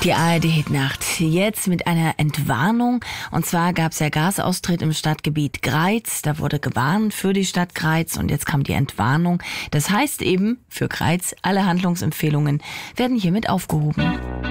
Die ARD-Hitnacht. Jetzt mit einer Entwarnung. Und zwar gab es ja Gasaustritt im Stadtgebiet Greiz. Da wurde gewarnt für die Stadt Greiz und jetzt kam die Entwarnung. Das heißt eben für Greiz, alle Handlungsempfehlungen werden hiermit aufgehoben.